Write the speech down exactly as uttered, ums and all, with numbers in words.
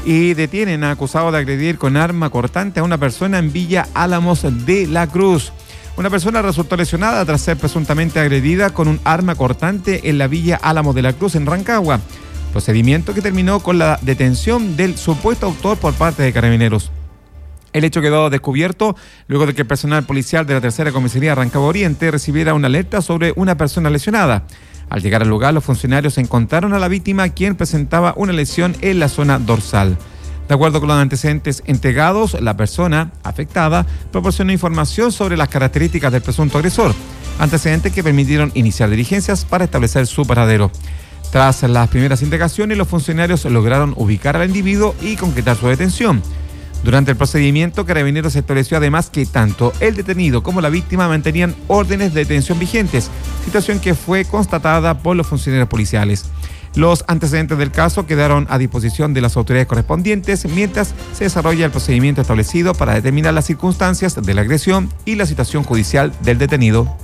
Y detienen a acusado de agredir con arma cortante a una persona en Villa Álamos de la Cruz. Una persona resultó lesionada tras ser presuntamente agredida con un arma cortante en la Villa Álamos de la Cruz, en Rancagua. Procedimiento que terminó con la detención del supuesto autor por parte de Carabineros. El hecho quedó descubierto luego de que el personal policial de la tercera comisaría Rancagua Oriente recibiera una alerta sobre una persona lesionada. Al llegar al lugar, los funcionarios encontraron a la víctima, quien presentaba una lesión en la zona dorsal. De acuerdo con los antecedentes entregados, la persona afectada proporcionó información sobre las características del presunto agresor, antecedentes que permitieron iniciar diligencias para establecer su paradero. Tras las primeras indagaciones, los funcionarios lograron ubicar al individuo y concretar su detención. Durante el procedimiento, Carabineros estableció además que tanto el detenido como la víctima mantenían órdenes de detención vigentes, situación que fue constatada por los funcionarios policiales. Los antecedentes del caso quedaron a disposición de las autoridades correspondientes mientras se desarrolla el procedimiento establecido para determinar las circunstancias de la agresión y la situación judicial del detenido.